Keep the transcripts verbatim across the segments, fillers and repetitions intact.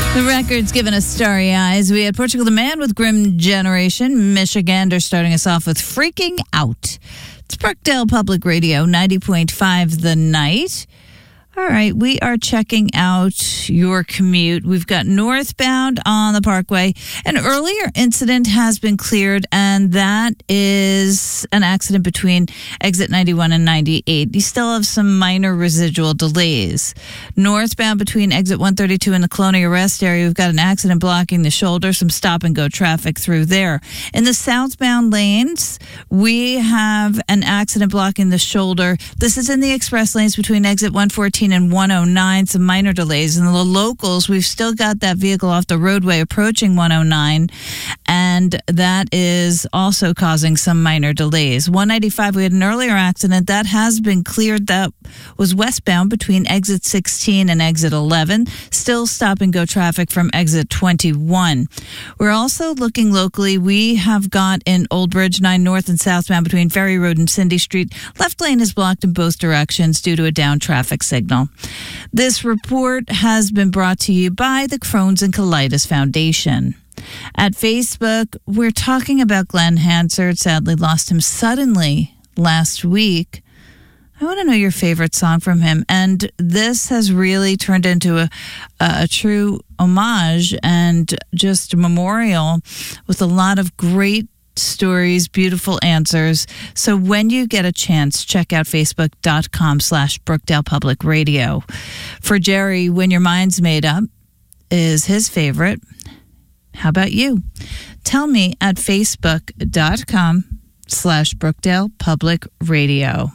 The record's given us starry eyes. We had Portugal the Man with Grim Generation. Michigander starting us off with Freaking Out. It's Brookdale Public Radio, ninety point five The Night. All right, we are checking out your commute. We've got northbound on the Parkway. An earlier incident has been cleared, and that is an accident between exit ninety-one and ninety-eight. You still have some minor residual delays. Northbound between exit one thirty-two and the Colonia Rest area, we've got an accident blocking the shoulder, some stop-and-go traffic through there. In the southbound lanes, we have an accident blocking the shoulder. This is in the express lanes between exit one fourteen and one oh nine, some minor delays. In the locals, we've still got that vehicle off the roadway approaching one oh nine, and that is also causing some minor delays. one ninety-five, we had an earlier accident that has been cleared. That was westbound between exit sixteen and exit eleven. Still stop and go traffic from exit twenty-one. We're also looking locally. We have got in Old Bridge nine north and southbound between Ferry Road and Cindy Street. Left lane is blocked in both directions due to a down traffic signal. This report has been brought to you by the Crohn's and Colitis Foundation. At Facebook, we're talking about Glenn Hansard. Sadly lost him suddenly last week. I want to know your favorite song from him. And this has really turned into a, a, a true homage and just a memorial with a lot of great stories, beautiful answers. So when you get a chance, check out facebook.com slash Brookdale Public Radio. For Jerry, When Your Mind's Made Up is his favorite. How about you? Tell me at facebook.com slash Brookdale Public Radio.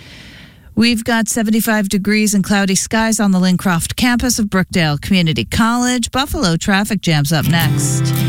We've got seventy-five degrees and cloudy skies on the Lincroft campus of Brookdale Community College. Buffalo traffic jams up next.